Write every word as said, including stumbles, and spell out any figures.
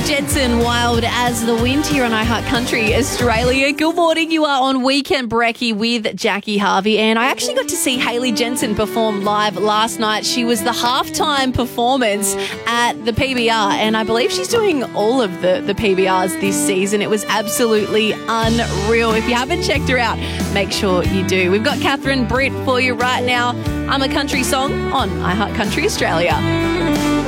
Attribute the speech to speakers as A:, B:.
A: Jensen, Wild as the Wind here on iHeart Country Australia. Good morning. You are on Weekend Brekkie with Jackie Harvey, and I actually got to see Hayley Jensen perform live last night. She was the halftime performance at the P B R, and I believe she's doing all of the, the P B Rs this season. It was absolutely unreal. If you haven't checked her out, make sure you do. We've got Catherine Britt for you right now. I'm a Country Song on iHeart Country Australia.